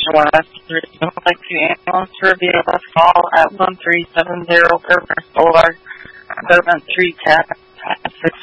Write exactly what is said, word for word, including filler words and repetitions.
Division one Essex would like to ambulance for a V L S call at one three seven zero Fairbanks Boulevard, Fairbanks three ten six